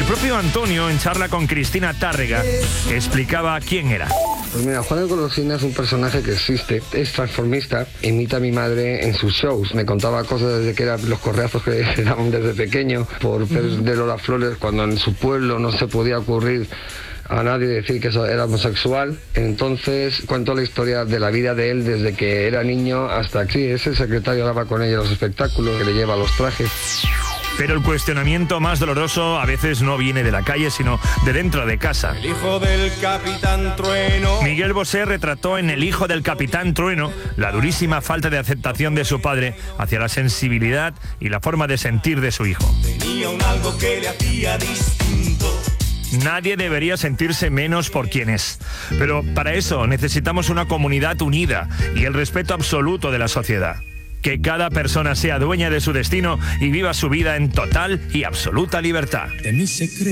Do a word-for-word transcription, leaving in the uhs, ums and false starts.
El propio Antonio, en charla con Cristina Tárrega, explicaba quién era. Pues mira, Juan de Golosina es un personaje que existe, es transformista, imita a mi madre en sus shows. Me contaba cosas desde que eran los correazos que le daban desde pequeño, por de Lola Flores, cuando en su pueblo no se podía ocurrir a nadie decir que eso era homosexual. Entonces cuento la historia de la vida de él desde que era niño hasta que sí, es el secretario, daba con ella los espectáculos, que le lleva los trajes. Pero el cuestionamiento más doloroso a veces no viene de la calle, sino de dentro de casa. El hijo del Capitán Trueno. Miguel Bosé retrató en El hijo del Capitán Trueno la durísima falta de aceptación de su padre hacia la sensibilidad y la forma de sentir de su hijo. Tenía un algo que le hacía distinto. Nadie debería sentirse menos por quien es. Pero para eso necesitamos una comunidad unida y el respeto absoluto de la sociedad. Que cada persona sea dueña de su destino y viva su vida en total y absoluta libertad. De mi secreto.